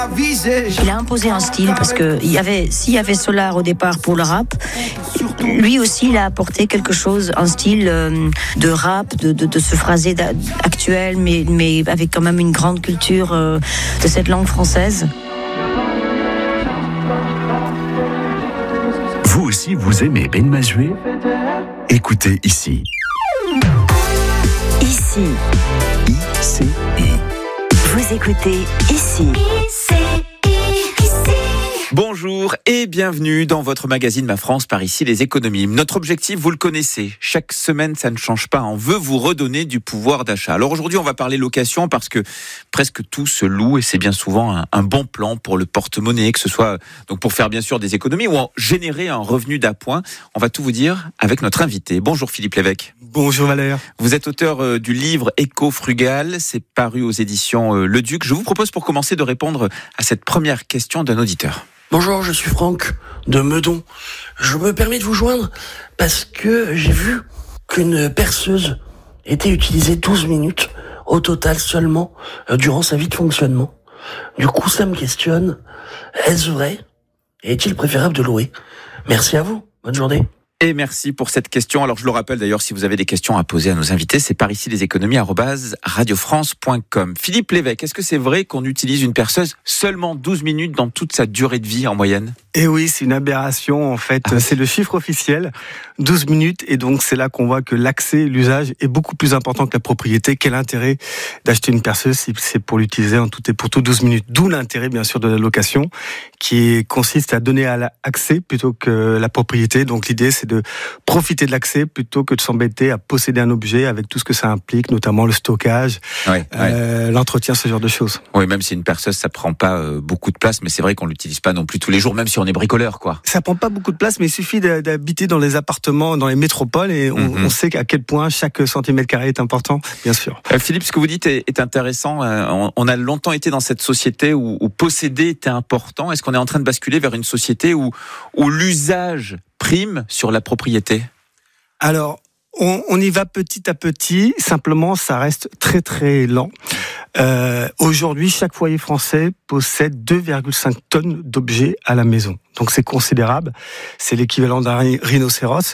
Il a imposé un style parce que s'il y avait Solar au départ pour le rap, lui aussi il a apporté quelque chose, un style de rap, de ce phrasé actuel, mais avec quand même une grande culture de cette langue française. Vous aussi, vous aimez Ben Mazué ? Écoutez ici. Ici. ICI. Vous écoutez Ici. Bonjour et bienvenue dans votre magazine Ma France par ici les économies. Notre objectif, vous le connaissez, chaque semaine ça ne change pas, on veut vous redonner du pouvoir d'achat. Alors aujourd'hui on va parler location parce que presque tout se loue et c'est bien souvent un bon plan pour le porte-monnaie, que ce soit donc pour faire bien sûr des économies ou générer un revenu d'appoint. On va tout vous dire avec notre invité. Bonjour Philippe Lévesque. Bonjour Valère. Vous êtes auteur du livre Éco-Frugal, c'est paru aux éditions Le Duc. Je vous propose pour commencer de répondre à cette première question d'un auditeur. Bonjour, je suis Franck de Meudon. Je me permets de vous joindre parce que j'ai vu qu'une perceuse était utilisée 12 minutes au total seulement durant sa vie de fonctionnement. Du coup, ça me questionne. Est-ce vrai ? Et est-il préférable de louer ? Merci à vous. Bonne journée. Et merci pour cette question. Alors je le rappelle d'ailleurs, si vous avez des questions à poser à nos invités, c'est par ici les économies @radiofrance.com. Philippe Lévesque, est-ce que c'est vrai qu'on utilise une perceuse seulement 12 minutes dans toute sa durée de vie en moyenne ? Et oui, c'est une aberration en fait. C'est le chiffre officiel, 12 minutes. Et donc c'est là qu'on voit que l'accès, l'usage est beaucoup plus important que la propriété. Quel intérêt d'acheter une perceuse si c'est pour l'utiliser en tout et pour tout 12 minutes ? D'où l'intérêt bien sûr de la location qui consiste à donner à l'accès plutôt que la propriété. Donc l'idée c'est de profiter de l'accès plutôt que de s'embêter à posséder un objet avec tout ce que ça implique, notamment le stockage, l'entretien, ce genre de choses. Oui, même si une perceuse, ça prend pas beaucoup de place, mais c'est vrai qu'on l'utilise pas non plus tous les jours, même si on est bricoleur, quoi. Ça prend pas beaucoup de place, mais il suffit d'habiter dans les appartements, dans les métropoles, et on sait à quel point chaque centimètre carré est important, bien sûr. Philippe, ce que vous dites est intéressant. On a longtemps été dans cette société où posséder était important. Est-ce qu'on est en train de basculer vers une société où l'usage prime sur la propriété ? Alors, on y va petit à petit, simplement ça reste très très lent. Aujourd'hui, chaque foyer français possède 2,5 tonnes d'objets à la maison. Donc c'est considérable, c'est l'équivalent d'un rhinocéros.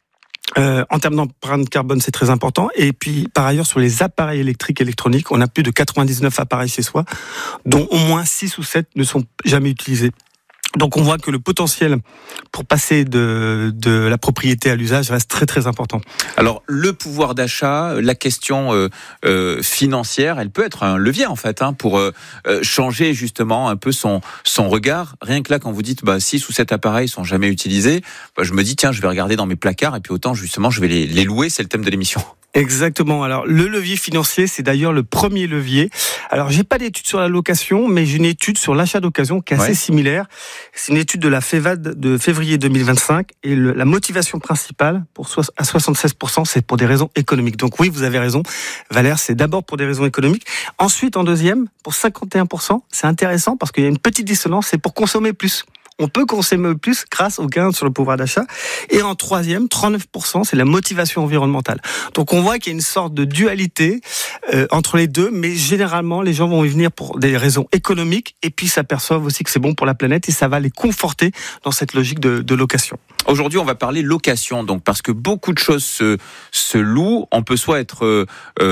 En termes d'empreinte carbone, c'est très important. Et puis, par ailleurs, sur les appareils électriques et électroniques, on a plus de 99 appareils chez soi, dont au moins 6 ou 7 ne sont jamais utilisés. Donc on voit que le potentiel pour passer de la propriété à l'usage reste très très important. Alors le pouvoir d'achat, la question financière, elle peut être un levier en fait pour changer justement un peu son regard. Rien que là quand vous dites 6 ou 7 appareils sont jamais utilisés, je me dis tiens je vais regarder dans mes placards et puis autant justement je vais les louer, c'est le thème de l'émission. Exactement. Alors, le levier financier, c'est d'ailleurs le premier levier. Alors, j'ai pas d'étude sur la location, mais j'ai une étude sur l'achat d'occasion qui est assez similaire. C'est une étude de la FEVAD de février 2025 et la motivation principale à 76%, c'est pour des raisons économiques. Donc oui, vous avez raison, Valère, c'est d'abord pour des raisons économiques. Ensuite, en deuxième, pour 51%, c'est intéressant parce qu'il y a une petite dissonance, c'est pour consommer plus. On peut consommer plus grâce aux gains sur le pouvoir d'achat. Et en troisième, 39%, c'est la motivation environnementale. Donc on voit qu'il y a une sorte de dualité entre les deux, mais généralement les gens vont y venir pour des raisons économiques et puis s'aperçoivent aussi que c'est bon pour la planète et ça va les conforter dans cette logique de location. Aujourd'hui, on va parler location, donc parce que beaucoup de choses se louent. On peut soit être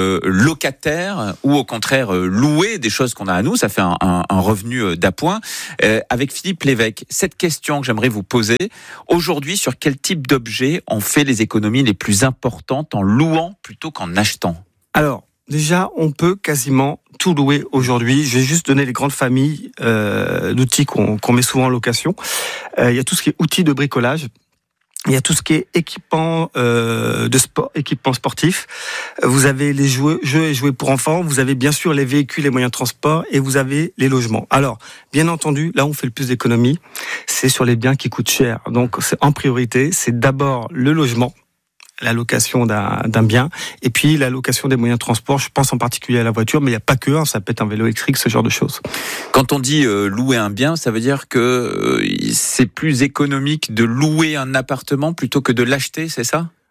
locataire ou au contraire louer des choses qu'on a à nous. Ça fait un revenu d'appoint. Avec Philippe Lévesque, cette question que j'aimerais vous poser aujourd'hui, sur quel type d'objet on fait les économies les plus importantes en louant plutôt qu'en achetant ? Alors, déjà, on peut quasiment tout louer aujourd'hui. Je vais juste donner les grandes familles d'outils qu'on met souvent en location. Il y a tout ce qui est outils de bricolage. Il y a tout ce qui est équipement de sport, équipement sportif. Vous avez les jeux et jouets pour enfants. Vous avez bien sûr les véhicules et moyens de transport. Et vous avez les logements. Alors, bien entendu, là où on fait le plus d'économies, c'est sur les biens qui coûtent cher. Donc, c'est en priorité, c'est d'abord le logement, la location d'un bien, et puis la location des moyens de transport. Je pense en particulier à la voiture, mais il n'y a pas que, ça peut être un vélo électrique, ce genre de choses. Quand on dit louer un bien, ça veut dire que c'est plus économique de louer un appartement plutôt que de l'acheter, c'est ça ?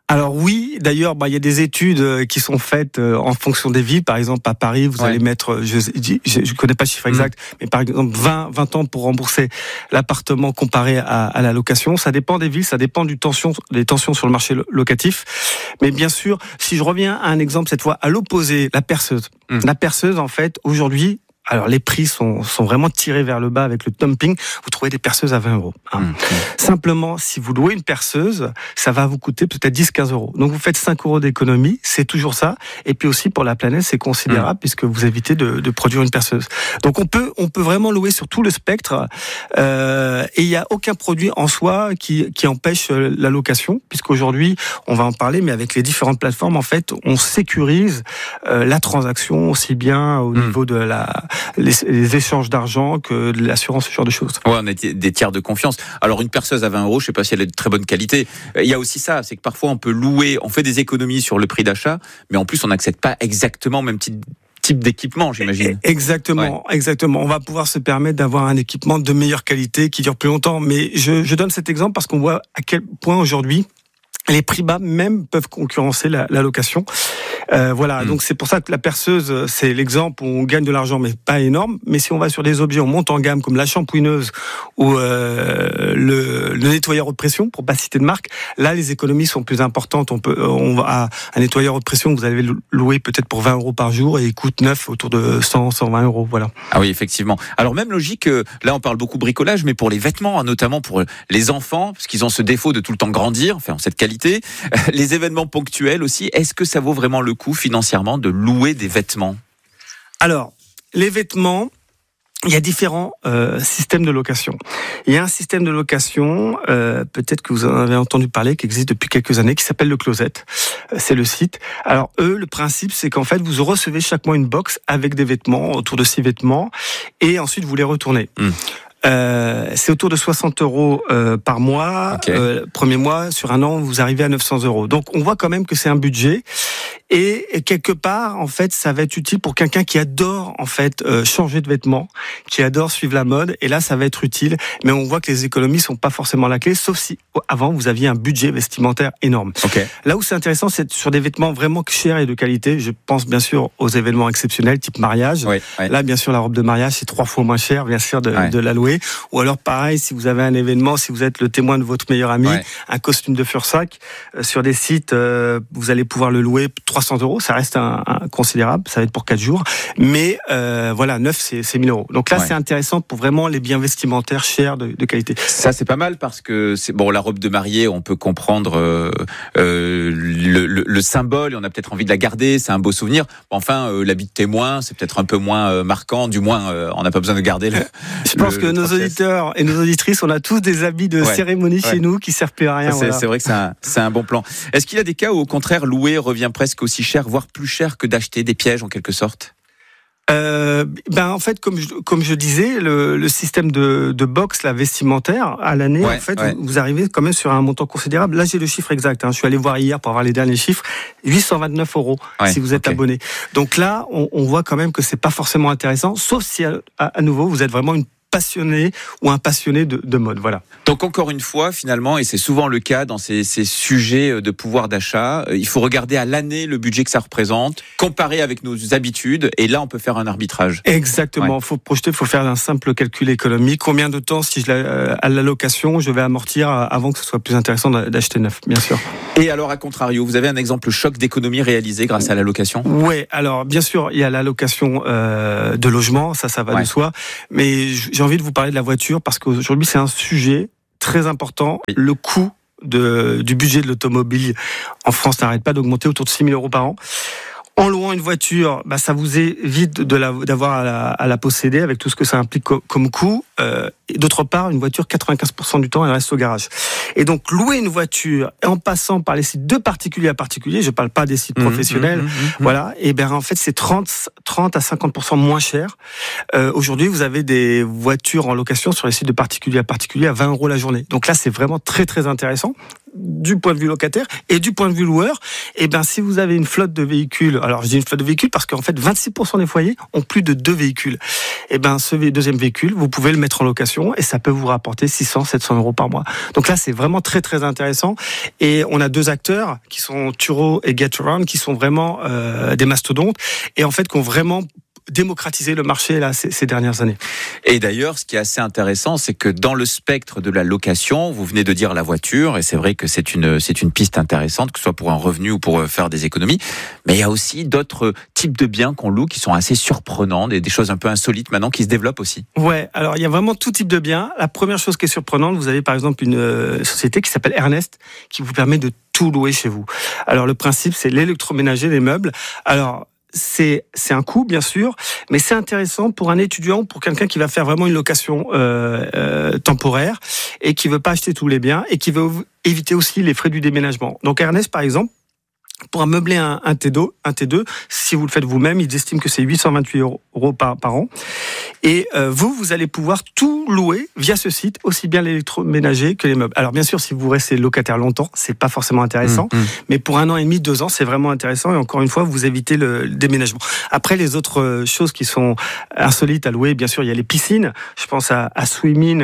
Alors oui, d'ailleurs, il y a des études qui sont faites en fonction des villes. Par exemple, à Paris, vous allez mettre, je connais pas le chiffre exact, mais par exemple 20 ans pour rembourser l'appartement comparé à la location. Ça dépend des villes, ça dépend des tensions sur le marché locatif. Mais bien sûr, si je reviens à un exemple cette fois à l'opposé, la perceuse. La perceuse, en fait, aujourd'hui, alors les prix sont vraiment tirés vers le bas avec le dumping. Vous trouvez des perceuses à 20 €. Simplement, si vous louez une perceuse, ça va vous coûter peut-être 10-15 €. Donc vous faites 5 € d'économie, c'est toujours ça. Et puis aussi pour la planète, c'est considérable puisque vous évitez de produire une perceuse. Donc on peut vraiment louer sur tout le spectre. Et il n'y a aucun produit en soi qui empêche la location, puisqu'aujourd'hui, on va en parler, mais avec les différentes plateformes, en fait, on sécurise la transaction aussi bien au niveau de les échanges d'argent que de l'assurance, ce genre de choses. Ouais, on a des tiers de confiance. Alors une perceuse à 20 €, je sais pas si elle est de très bonne qualité. Il y a aussi ça, c'est que parfois on peut louer, on fait des économies sur le prix d'achat, mais en plus on n'accède pas exactement au même type d'équipement, j'imagine. Exactement. On va pouvoir se permettre d'avoir un équipement de meilleure qualité qui dure plus longtemps. Mais je donne cet exemple parce qu'on voit à quel point aujourd'hui les prix bas même peuvent concurrencer la location. Donc c'est pour ça que la perceuse, c'est l'exemple où on gagne de l'argent, mais pas énorme. Mais si on va sur des objets, on monte en gamme comme la shampouineuse ou le nettoyeur haute pression, pour pas citer de marque, là les économies sont plus importantes. On va à un nettoyeur haute pression, vous allez louer peut-être pour 20 € par jour et il coûte neuf autour de 100-120 €. Voilà. Ah oui, effectivement. Alors même logique, là on parle beaucoup bricolage, mais pour les vêtements, notamment pour les enfants, parce qu'ils ont ce défaut de tout le temps grandir, enfin cette qualité, les événements ponctuels aussi. Est-ce que ça vaut vraiment le coup financièrement de louer des vêtements? Alors, les vêtements, il y a différents systèmes de location. Il y a un système de location, peut-être que vous en avez entendu parler, qui existe depuis quelques années, qui s'appelle le Closet. C'est le site. Alors le principe, c'est qu'en fait, vous recevez chaque mois une box avec des vêtements, autour de 6 vêtements, et ensuite vous les retournez. C'est autour de 60 € par mois. Okay. Premier mois, sur un an, vous arrivez à 900 €. Donc, on voit quand même que c'est un budget. Et quelque part, en fait, ça va être utile pour quelqu'un qui adore, en fait, changer de vêtements, qui adore suivre la mode. Et là, ça va être utile. Mais on voit que les économies sont pas forcément la clé, sauf si avant vous aviez un budget vestimentaire énorme. Okay. Là où c'est intéressant, c'est sur des vêtements vraiment chers et de qualité. Je pense bien sûr aux événements exceptionnels, type mariage. Oui. Là, bien sûr, la robe de mariage, c'est 3 fois moins cher, bien sûr, de la louer. Ou alors, pareil, si vous avez un événement, si vous êtes le témoin de votre meilleur ami, un costume de Fursac, sur des sites, vous allez pouvoir le louer 300 €. Ça reste un considérable. Ça va être pour 4 jours. Mais, neuf, c'est 1000 €. Donc là, c'est intéressant pour vraiment les biens vestimentaires chers de qualité. Ça, c'est pas mal parce que la robe de mariée, on peut comprendre le symbole et on a peut-être envie de la garder. C'est un beau souvenir. Enfin, l'habit de témoin, c'est peut-être un peu moins marquant. Du moins, on n'a pas besoin de garder Je pense que nos auditeurs et nos auditrices, on a tous des habits de cérémonie chez nous qui servent plus à rien. C'est vrai que c'est un bon plan. Est-ce qu'il y a des cas où, au contraire, louer revient presque aussi cher, voire plus cher que d'acheter des pièges en quelque sorte? En fait, comme je disais, le système de box, la vestimentaire, à l'année, vous arrivez quand même sur un montant considérable. Là, j'ai le chiffre exact. Je suis allé voir hier pour avoir les derniers chiffres. 829 € si vous êtes abonné. Donc là, on voit quand même que c'est pas forcément intéressant, sauf si à nouveau vous êtes vraiment une passionné ou un passionné de mode. Voilà. Donc encore une fois, finalement, et c'est souvent le cas dans ces sujets de pouvoir d'achat, il faut regarder à l'année le budget que ça représente, comparer avec nos habitudes, et là on peut faire un arbitrage. Exactement, il faut projeter, il faut faire un simple calcul économique. Combien de temps, si à la location, je vais amortir avant que ce soit plus intéressant d'acheter neuf, bien sûr. Et alors, à contrario, vous avez un exemple choc d'économie réalisé grâce à la location? Oui, alors bien sûr, il y a la location de logement, ça va de soi, mais j'ai envie de vous parler de la voiture parce qu'aujourd'hui c'est un sujet très important. Le coût du budget de l'automobile en France n'arrête pas d'augmenter, autour de 6 000 € par an. En louant une voiture, ça vous évite d'avoir à la posséder avec tout ce que ça implique comme coût. Et d'autre part, une voiture, 95% du temps, elle reste au garage. Et donc, louer une voiture en passant par les sites de particulier à particulier, je parle pas des sites professionnels, voilà. Et en fait, c'est 30 à 50% moins cher. Aujourd'hui, vous avez des voitures en location sur les sites de particulier à particulier à 20 € la journée. Donc là, c'est vraiment très très intéressant du point de vue locataire et du point de vue loueur. Et si vous avez une flotte de véhicules, alors je dis une flotte de véhicules parce qu'en fait 26% des foyers ont plus de 2 véhicules. Ce deuxième véhicule, vous pouvez le mettre mettre en location et ça peut vous rapporter 600, 700 euros par mois. Donc là, c'est vraiment très, très intéressant. Et on a 2 acteurs qui sont Turo et GetAround qui sont vraiment des mastodontes et en fait, qui ont vraiment démocratiser le marché là ces dernières années. Et d'ailleurs, ce qui est assez intéressant, c'est que dans le spectre de la location, vous venez de dire la voiture, et c'est vrai que c'est une piste intéressante, que ce soit pour un revenu ou pour faire des économies. Mais il y a aussi d'autres types de biens qu'on loue qui sont assez surprenants, des choses un peu insolites maintenant qui se développent aussi. Ouais, alors il y a vraiment tout type de biens. La première chose qui est surprenante, vous avez par exemple une société qui s'appelle Ernest, qui vous permet de tout louer chez vous. Alors le principe, c'est l'électroménager, les meubles. Alors c'est un coût, bien sûr, mais c'est intéressant pour un étudiant, pour quelqu'un qui va faire vraiment une location temporaire et qui veut pas acheter tous les biens et qui veut éviter aussi les frais du déménagement. Donc Ernest, par exemple, pour meubler un T2, si vous le faites vous-même, ils estiment que c'est 828 euros par an. Et vous allez pouvoir tout louer via ce site, aussi bien l'électroménager que les meubles. Alors bien sûr, si vous restez locataire longtemps, c'est pas forcément intéressant, mais pour 1 an et demi, 2 ans, c'est vraiment intéressant. Et encore une fois, vous évitez le déménagement. Après, les autres choses qui sont insolites à louer, bien sûr, il y a les piscines. Je pense à Swimmy,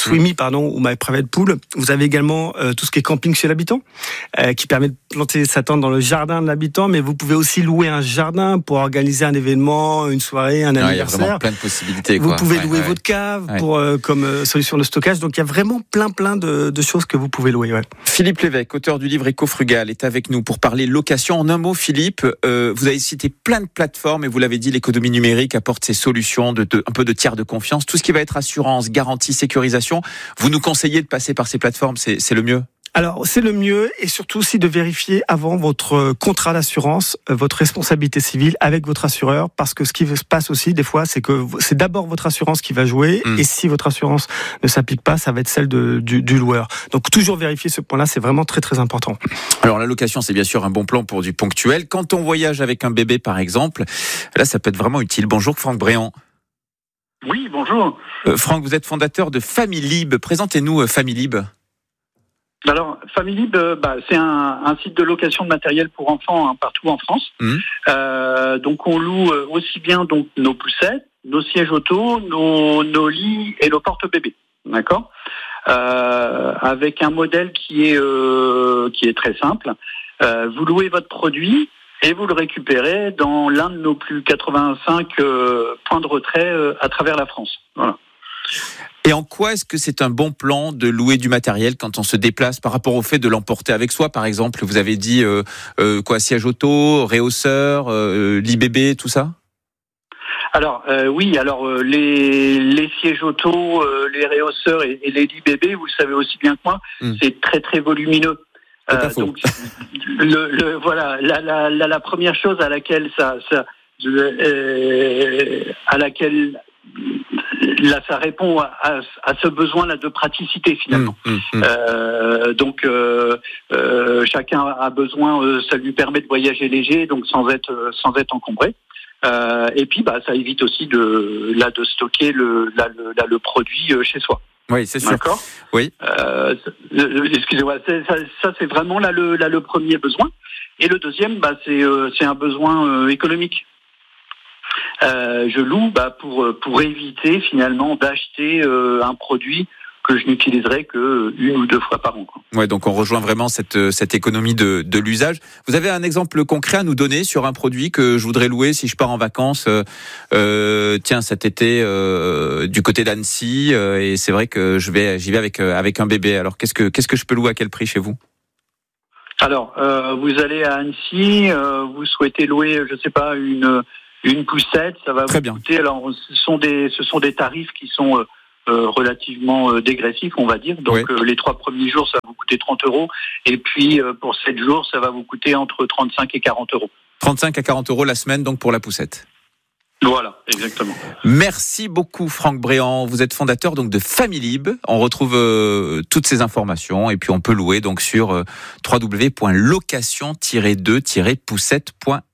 ou My Private Pool. Vous avez également tout ce qui est camping chez l'habitant, qui permet de planter sa tente dans le jardin de l'habitant, mais vous pouvez aussi louer un jardin pour organiser un événement, une soirée, un anniversaire. Il y a vraiment plein de possibilités. Vous pouvez louer votre cave pour comme solution de stockage. Donc il y a vraiment plein de choses que vous pouvez louer. Ouais. Philippe Lévesque, auteur du livre Éco-Frugal, est avec nous pour parler location. En un mot, Philippe, vous avez cité plein de plateformes et vous l'avez dit, l'économie numérique apporte ses solutions un peu de tiers de confiance. Tout ce qui va être assurance, garantie, sécurisation, vous nous conseillez de passer par ces plateformes, c'est le mieux? Alors, c'est le mieux et surtout aussi de vérifier avant votre contrat d'assurance, votre responsabilité civile avec votre assureur, parce que ce qui se passe aussi des fois, c'est que c'est d'abord votre assurance qui va jouer et si votre assurance ne s'applique pas, ça va être celle du loueur. Donc, toujours vérifier ce point-là, c'est vraiment très très important. Alors, la location, c'est bien sûr un bon plan pour du ponctuel. Quand on voyage avec un bébé, par exemple, là, ça peut être vraiment utile. Bonjour, Franck Bréant. Oui, bonjour. Franck, vous êtes fondateur de Familib. Présentez-nous Familib. Alors, Familib, c'est un site de location de matériel pour enfants partout en France. Donc, on loue aussi bien donc nos poussettes, nos sièges auto, nos lits et nos porte-bébés. D'accord. Avec un modèle qui est très simple. Vous louez votre produit et vous le récupérez dans l'un de nos plus 85 points de retrait à travers la France. Voilà. Et en quoi est-ce que c'est un bon plan de louer du matériel quand on se déplace par rapport au fait de l'emporter avec soi, par exemple? Vous avez dit siège auto, réhausseur, lit bébé, tout ça? Alors les sièges auto, les réhausseurs et les lits bébés, vous le savez aussi bien que moi, c'est très très volumineux. Donc la première chose à laquelle ça répond à ce besoin-là de praticité finalement. Donc chacun a besoin, ça lui permet de voyager léger, donc sans être encombré. Et puis ça évite aussi de stocker le produit chez soi. Oui, c'est sûr. D'accord. Oui. Excusez-moi, ça c'est vraiment le premier besoin. Et le deuxième, c'est un besoin économique. Je loue pour éviter finalement d'acheter un produit que je n'utiliserai que 1 ou 2 fois par an. Ouais, donc on rejoint vraiment cette économie de l'usage. Vous avez un exemple concret à nous donner sur un produit que je voudrais louer si je pars en vacances cet été du côté d'Annecy et c'est vrai que j'y vais avec un bébé. Alors qu'est-ce que je peux louer à quel prix chez vous? Alors vous allez à Annecy, vous souhaitez louer, je sais pas, une poussette, ça va vous coûter. Alors, ce sont des tarifs qui sont relativement dégressifs, on va dire. Donc, les 3 premiers jours, ça va vous coûter 30 €. Et puis, pour 7 jours, ça va vous coûter entre 35 et 40 €. 35 à 40 € la semaine, donc, pour la poussette. Voilà, exactement. Merci beaucoup, Franck Bréant. Vous êtes fondateur donc de Familib. On retrouve toutes ces informations et puis on peut louer donc sur www.location-2-poussette.fr.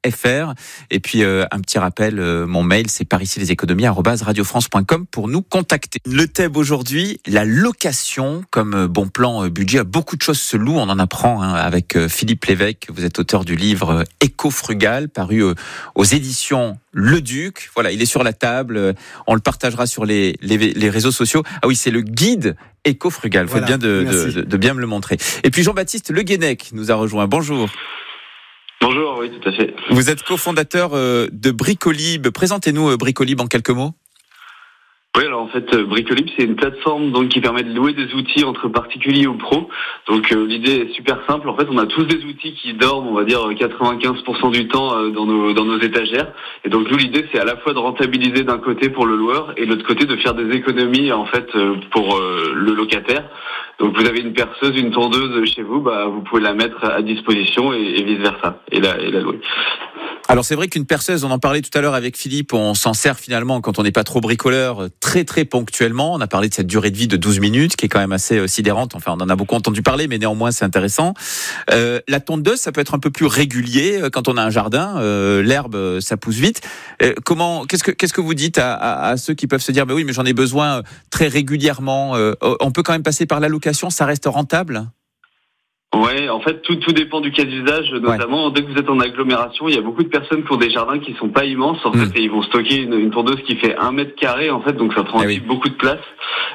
Et puis un petit rappel, mon mail c'est pariciesleséconomies@radiofrance.com pour nous contacter. Le thème aujourd'hui, la location comme bon plan budget. Beaucoup de choses se louent, on en apprend avec Philippe Lévesque. Vous êtes auteur du livre Éco-Frugal, paru aux éditions Le Duc. Voilà, il est sur la table, on le partagera sur les réseaux sociaux. Ah oui, c'est le guide Éco-Frugal, faut bien de bien me le montrer. Et puis Jean-Baptiste Le Guenec nous a rejoint, bonjour. Bonjour, oui, tout à fait. Vous êtes cofondateur de Bricolib. Présentez-nous Bricolib en quelques mots. Oui, alors en fait, Bricolib, c'est une plateforme donc qui permet de louer des outils entre particuliers ou pros. Donc l'idée est super simple. En fait, on a tous des outils qui dorment, on va dire 95% du temps dans nos étagères. Et donc nous, l'idée, c'est à la fois de rentabiliser d'un côté pour le loueur et de l'autre côté de faire des économies en fait pour le locataire. Donc vous avez une perceuse, une tondeuse chez vous, vous pouvez la mettre à disposition et vice versa et la louer. Alors c'est vrai qu'une perceuse, on en parlait tout à l'heure avec Philippe, on s'en sert finalement quand on n'est pas trop bricoleur, très très ponctuellement. On a parlé de cette durée de vie de 12 minutes qui est quand même assez sidérante. Enfin, on en a beaucoup entendu parler, mais néanmoins c'est intéressant. La tondeuse, ça peut être un peu plus régulier quand on a un jardin. L'herbe, ça pousse vite. Qu'est-ce que vous dites à ceux qui peuvent se dire, oui, mais j'en ai besoin très régulièrement. On peut quand même passer par la location, ça reste rentable? Ouais, en fait, tout dépend du cas d'usage, notamment dès que vous êtes en agglomération, il y a beaucoup de personnes qui ont des jardins qui sont pas immenses, en fait, et ils vont stocker une tondeuse qui fait 1 mètre carré, en fait, donc ça prend aussi beaucoup de place.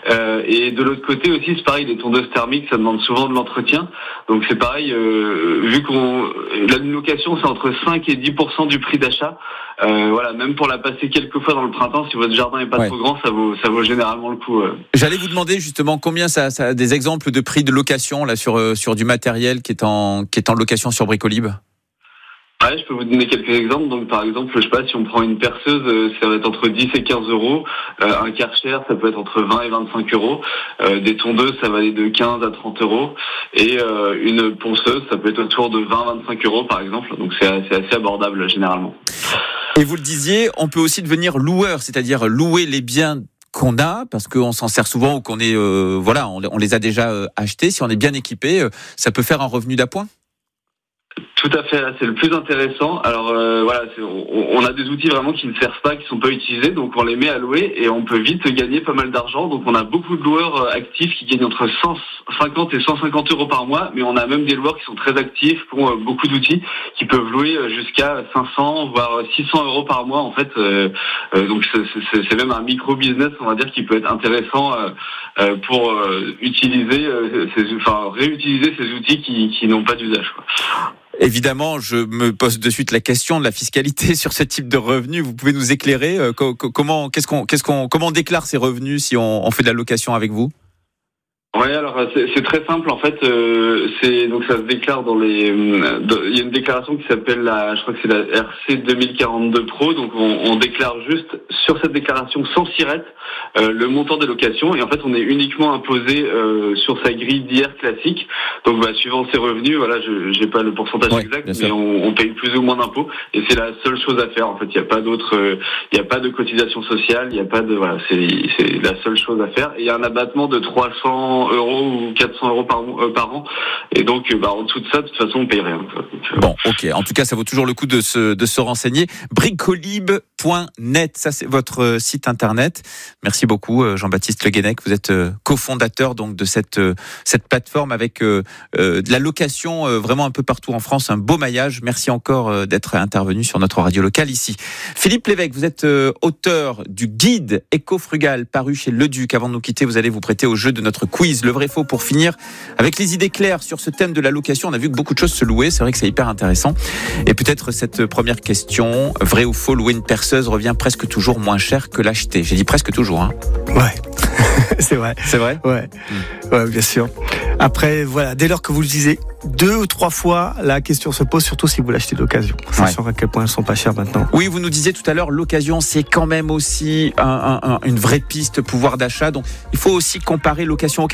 Et de l'autre côté aussi, c'est pareil, les tondeuses thermiques, ça demande souvent de l'entretien. Donc c'est pareil, vu la location, c'est entre 5 et 10% du prix d'achat. Voilà, même pour la passer quelques fois dans le printemps, si votre jardin est pas trop grand, ça vaut généralement le coup. J'allais vous demander justement combien ça a des exemples de prix de location là sur du matériel qui est en location sur Bricolib. Ouais, je peux vous donner quelques exemples. Donc, par exemple, je sais pas, si on prend une perceuse, ça va être entre 10 et 15 euros. Un Karcher, ça peut être entre 20 et 25 euros. Des tondeuses, ça va aller de 15 à 30 euros. Et une ponceuse, ça peut être autour de 20-25 euros, par exemple. Donc, c'est assez abordable, généralement. Et vous le disiez, on peut aussi devenir loueur, c'est-à-dire louer les biens qu'on a, parce qu'on s'en sert souvent ou qu'on est, on les a déjà achetés. Si on est bien équipé, ça peut faire un revenu d'appoint. Tout à fait, là c'est le plus intéressant. Alors on a des outils vraiment qui ne servent pas, qui sont pas utilisés, donc on les met à louer et on peut vite gagner pas mal d'argent. Donc on a beaucoup de loueurs actifs qui gagnent entre 150 et 150 euros par mois, mais on a même des loueurs qui sont très actifs, qui ont beaucoup d'outils, qui peuvent louer jusqu'à 500 voire 600 euros par mois en fait. Donc c'est même un micro business, on va dire, qui peut être intéressant pour réutiliser ces outils qui n'ont pas d'usage, quoi. Évidemment, je me pose de suite la question de la fiscalité sur ce type de revenus. Vous pouvez nous éclairer comment on déclare ces revenus si on fait de la location avec vous? Ouais, alors c'est très simple en fait. Donc ça se déclare il y a une déclaration qui s'appelle je crois que c'est la RC 2042 Pro. Donc on déclare juste sur cette déclaration sans SIRET le montant des locations et en fait on est uniquement imposé sur sa grille d'IR classique. Donc suivant ses revenus, voilà, j'ai pas le pourcentage exact, mais on paye plus ou moins d'impôts et c'est la seule chose à faire. En fait, il y a pas de cotisation sociale, il y a pas de c'est la seule chose à faire. Et il y a un abattement de 300 euros ou 400 euros par an. Et donc, en dessous de ça, de toute façon, on paye rien. Bon, ok. En tout cas, ça vaut toujours le coup de se renseigner. Bricolib.net, ça c'est votre site internet. Merci beaucoup, Jean-Baptiste Le Guenec. Vous êtes cofondateur donc de cette plateforme avec de la location vraiment un peu partout en France, un beau maillage. Merci encore d'être intervenu sur notre radio locale ici. Philippe Lévesque, vous êtes auteur du guide Éco-Frugal paru chez Le Duc. Avant de nous quitter, vous allez vous prêter au jeu de notre quiz, le vrai faux, pour finir avec les idées claires sur ce thème de la location. On a vu que beaucoup de choses se louaient, c'est vrai que c'est hyper intéressant. Et peut-être cette première question, vrai ou faux, louer une perceuse revient presque toujours moins cher que l'acheter. J'ai dit presque toujours, hein. Ouais. C'est vrai. C'est vrai ? Ouais. Ouais, bien sûr. Après, voilà, dès lors que vous le disiez 2 ou 3 fois, la question se pose, surtout si vous l'achetez d'occasion. Sachant à quel point elles sont pas chères maintenant. Oui, vous nous disiez tout à l'heure, l'occasion, c'est quand même aussi une vraie piste pouvoir d'achat. Donc, il faut aussi comparer location-occasion.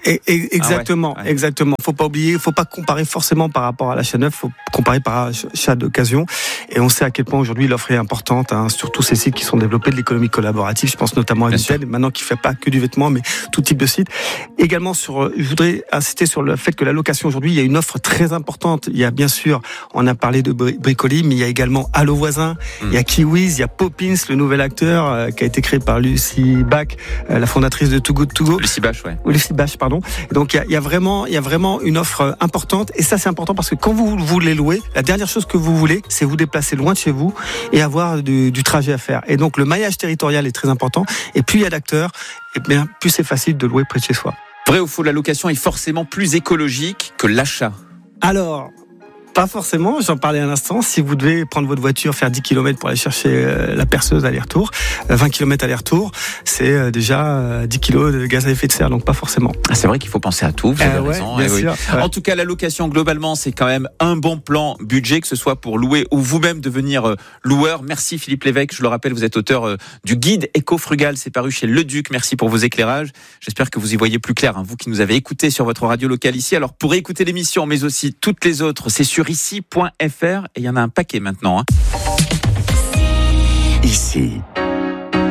Exactement, Ah ouais. exactement. Faut pas oublier, faut pas comparer forcément par rapport à l'achat neuf, faut comparer par achat d'occasion. Et on sait à quel point aujourd'hui l'offre est importante, sur tous ces sites qui sont développés de l'économie collaborative. Je pense notamment à Vinted, maintenant qui fait pas que du vêtement, mais tout type de site. Également je voudrais insister sur le fait que la location aujourd'hui, il y a une offre très importante. Il y a bien sûr, on a parlé de Bricoly, mais il y a également Allo Voisin, il y a Kiwiz, il y a Poppins, le nouvel acteur qui a été créé par Lucie Bach, la fondatrice de Too Good To Go. Lucie Bach, ouais. Lucie Bach, pardon. Donc il y a vraiment une offre importante, et ça c'est important parce que quand vous voulez louer, la dernière chose que vous voulez, c'est vous déplacer loin de chez vous et avoir du trajet à faire. Et donc le maillage territorial est très important, et plus il y a d'acteurs, et bien plus c'est facile de louer près de chez soi. Vrai ou faux, la location est forcément plus écologique que l'achat? Alors, pas forcément, j'en parlais à l'instant. Si vous devez prendre votre voiture, faire 10 km pour aller chercher la perceuse aller-retour, 20 km aller-retour, c'est déjà 10 kg de gaz à effet de serre, donc pas forcément. C'est vrai qu'il faut penser à tout, vous avez raison. Bien sûr, ouais. En tout cas, la location, globalement, c'est quand même un bon plan budget, que ce soit pour louer ou vous-même devenir loueur. Merci Philippe Lévesque, je le rappelle, vous êtes auteur du guide éco-frugal, c'est paru chez Le Duc. Merci pour vos éclairages. J'espère que vous y voyez plus clair, vous qui nous avez écoutés sur votre radio locale ici. Alors, pour écouter l'émission, mais aussi toutes les autres, c'est sur ici.fr, et il y en a un paquet maintenant. Ici.